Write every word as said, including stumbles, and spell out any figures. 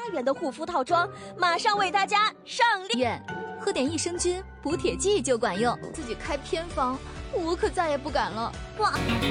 元的护肤套装，马上为大家上链。 喝点益生菌补铁剂就管用，自己开偏方，我可再也不敢了。哇！